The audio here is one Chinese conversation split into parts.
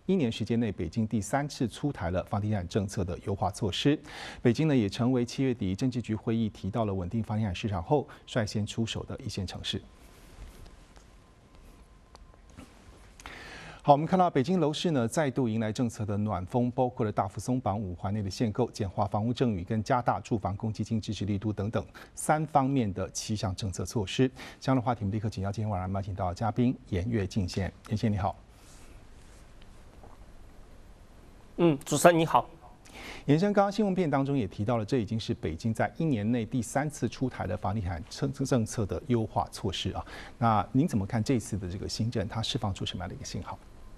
1年时间内，北京第3次出台了房地产政策的优化措施。北京呢，也成为7月底政治局会议提到了稳定房地产市场后率先出手的一线城市。好，我们看到北京楼市呢再度迎来政策的暖风，包括了大幅松绑5环内的限购、简化房屋赠与跟加大住房公积金支持力度等等3方面的7项政策措施。相关的话题，我们立刻请教今天晚上邀请到嘉宾严跃进先，严先你好。 主持人你好。 严先，刚刚新闻片当中也提到了，这已经是北京在1年内第3次出台的房地产政策的优化措施啊。那您怎么看这次的这个新政，它释放出什么样的一个信号？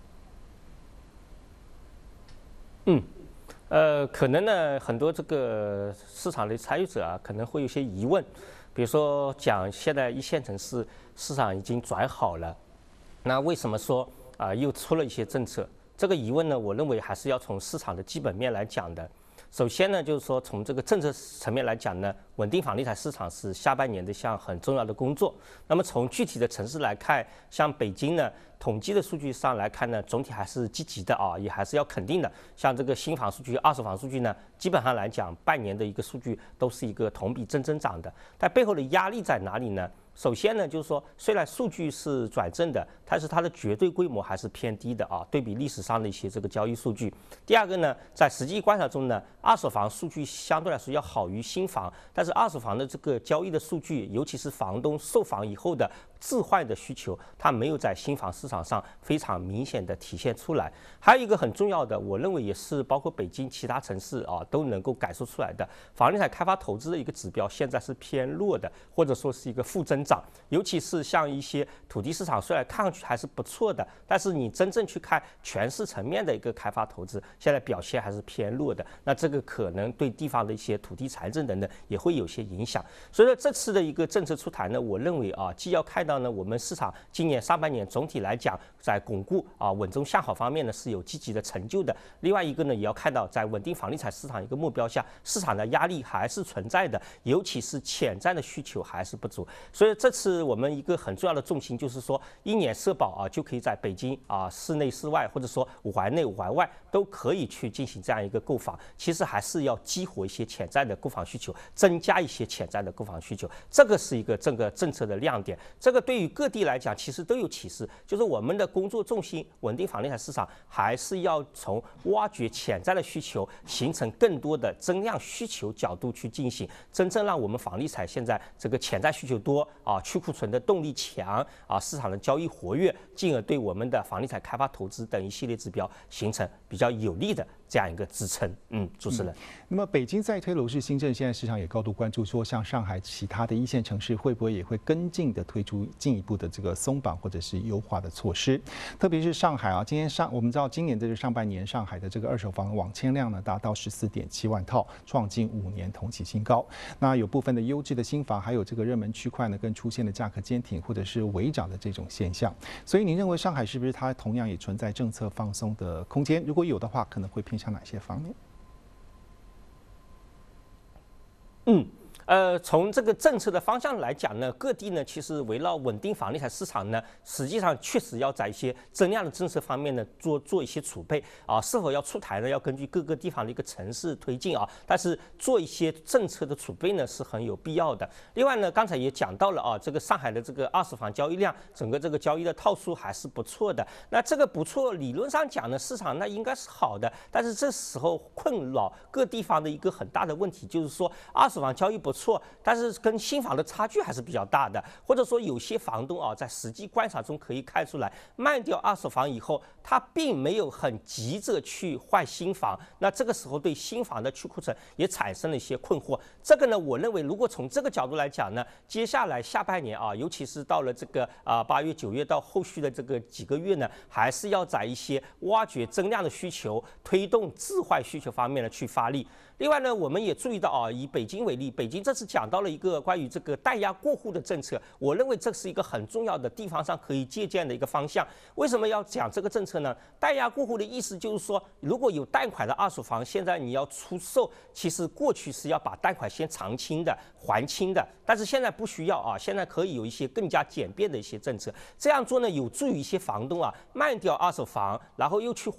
可能呢，很多这个市场的参与者啊，可能会有些疑问，比如说讲现在1线城市市场已经转好了，那为什么说又出了一些政策？这个疑问呢，我认为还是要从市场的基本面来讲的。首先呢，就是说从这个政策层面来讲呢，稳定房地产市场是下半年的一项很重要的工作。那么从具体的城市来看，像北京呢，统计的数据上来看呢，总体还是积极的啊，也还是要肯定的。像这个新房数据、二手房数据呢，基本上来讲，半年的一个数据都是一个同比正增长的。但背后的压力在哪里呢？首先呢，就是说，虽然数据是转正的，但是它的绝对规模还是偏低的啊，对比历史上的一些这个交易数据。第二个呢，在实际观察中呢，二手房数据相对来说要好于新房，但是二手房的这个交易的数据，尤其是房东售房以后的置换的需求，它没有在新房市场上非常明显的体现出来。还有一个很重要的，我认为也是包括北京其他城市啊都能够感受出来的，房地产开发投资的一个指标现在是偏弱的，或者说是一个负增长。尤其是像一些土地市场，虽然看上去还是不错的，但是你真正去看全市层面的一个开发投资，现在表现还是偏弱的。那这个可能对地方的一些土地财政等等也会有些影响。所以说这次的一个政策出台呢，我认为啊，既要看到呢我们市场今年上半年总体来讲在巩固稳中向好方面呢是有积极的成就的。另外一个呢，也要看到在稳定房地产市场一个目标下，市场的压力还是存在的，尤其是潜在的需求还是不足。所以这次我们一个很重要的重心就是说，1年社保就可以在北京市内市外，或者说5环内5环外都可以去进行这样一个购房。其实还是要激活一些潜在的购房需求，增加一些潜在的购房需求，这个是一个整个政策的亮点。这个对于各地来讲其实都有启示，就是我们的工作重心稳定房地产市场还是要从挖掘潜在的需求，形成更多的增量需求角度去进行，真正让我们房地产现在这个潜在需求多去库存的动力强市场的交易活跃，进而对我们的房地产开发投资等一系列指标形成比较有利的这样一个支撑。主持人。 那么北京在推楼市新政，现在市场也高度关注，说像上海其他的1线城市会不会也会跟进的推出进一步的这个松绑或者是优化的措施？特别是上海我们知道今年的上半年，上海的这个二手房网签量呢达到14.7万套，创近5年同期新高。那有部分的优质的新房，还有这个热门区块呢，更出现了价格坚挺或者是微涨的这种现象。所以您认为上海是不是它同样也存在政策放松的空间？如果有的话，可能会偏向哪些方面？ 从这个政策的方向来讲呢，各地呢其实围绕稳定房地产市场呢，实际上确实要在一些增量的政策方面呢做一些储备是否要出台呢，要根据各个地方的一个城市推进但是做一些政策的储备呢是很有必要的。另外呢，刚才也讲到了这个上海的这个二手房交易量，整个这个交易的套数还是不错的。那这个不错，理论上讲呢，市场那应该是好的，但是这时候困扰各地方的一个很大的问题就是说，二手房交易不错，但是跟新房的差距还是比较大的，或者说有些房东在实际观察中可以看出来，卖掉二手房以后，他并没有很急着去换新房，那这个时候对新房的去库存也产生了一些困惑。这个呢，我认为如果从这个角度来讲呢，接下来下半年尤其是到了这个8月9月到后续的这个几个月呢，还是要在一些挖掘增量的需求、推动置换需求方面呢去发力。另外呢，我们也注意到以北京为例，北京这次讲到了一个关于这个贷押过户的政策，我认为这是一个很重要的地方上可以借鉴的一个方向。为什么要讲这个政策呢？贷押过户的意思就是说，如果有贷款的二手房，现在你要出售，其实过去是要把贷款先偿清的、还清的，但是现在不需要现在可以有一些更加简便的一些政策。这样做呢，有助于一些房东卖掉二手房，然后又去